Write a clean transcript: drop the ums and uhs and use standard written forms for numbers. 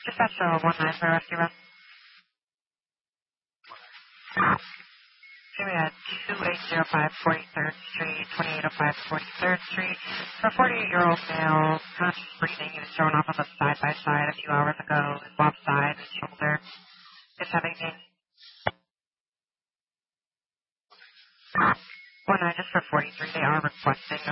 Dispatch 19 for rescue run. So we had 2805 43rd Street, 2805 43rd Street. For a 48-year-old male, conscious breathing, he was thrown off of a side-by-side a few hours ago. His left side, his shoulder is having pain. 19 just for 43, they are requesting